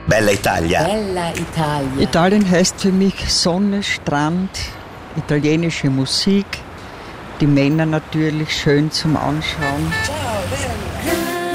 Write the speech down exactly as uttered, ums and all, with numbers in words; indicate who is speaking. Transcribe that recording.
Speaker 1: Bella Italia.
Speaker 2: Bella Italia.
Speaker 3: Italien heißt für mich Sonne, Strand, italienische Musik, die Männer natürlich schön zum Anschauen.